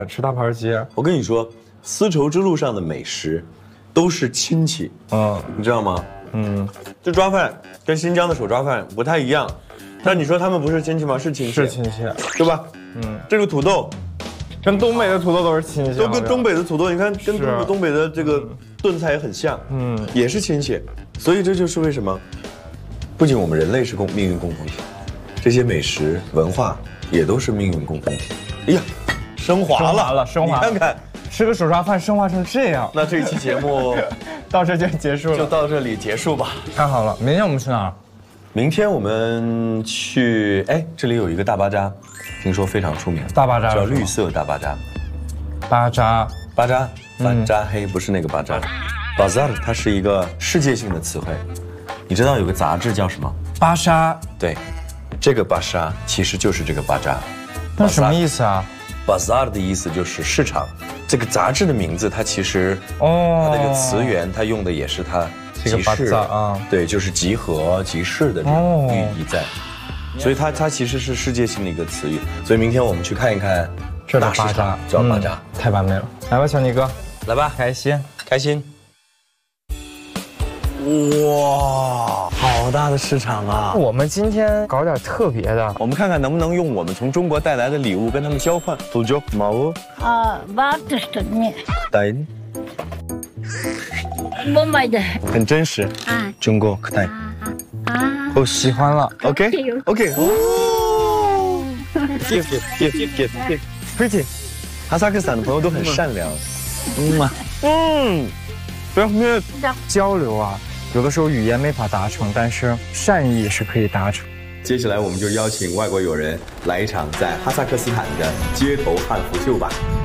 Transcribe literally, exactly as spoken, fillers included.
吃大盘鸡。 我跟你说，丝绸之路上的美食都是亲戚，嗯，你知道吗？嗯，这抓饭跟新疆的手抓饭不太一样，但你说他们不是亲戚吗？是亲戚， 是亲戚， 对吧？嗯，这个土豆。 跟东北的土豆都是亲戚， 都跟东北的土豆，你看跟东北东北的这个炖菜也很像，嗯，也是亲戚，所以这就是为什么，不仅我们人类是共命运共同体，这些美食文化也都是命运共同体。哎呀，升华了， 了，升华了， 你看看， 吃个手抓饭升华成这样， 那这一期节目到这就结束了， 就到这里结束吧。 太好了，明天我们去哪儿？ 明天我们去，哎，这里有一个大巴扎。 听说非常出名， 大巴扎叫绿色大巴扎， 巴扎巴扎巴扎黑不是那个巴扎 ，bazaar 它是一个世界性的词汇。你知道有个杂志叫什么？ 巴沙。 对，这个巴沙其实就是这个巴扎。 那什么意思啊 ？bazaar 的意思就是市场。这个杂志的名字它其实哦，它那个词源它用的也是它集市啊，对，就是集合集市的这种寓意在。 所以它它其实是世界性的一个词语，所以明天我们去看一看这个巴扎， 叫巴扎， 太完美了。来吧，小尼哥， 来吧， 开心开心。哇，好大的市场啊！ 我们今天搞点特别的， 我们看看能不能用我们从中国带来的礼物跟他们交换。土酒毛啊，挖的是你， 带， 我买的， 很真实啊，中国可带。 啊， 我喜欢了。 OK OK。哦 ，gift gift gift gift pretty。哈萨克斯坦的朋友都很善良。嗯嘛，嗯，不要面交流啊，有的时候语言没法达成，但是善意是可以达成。 接下来我们就邀请外国友人来一场在哈萨克斯坦的街头汉服秀吧。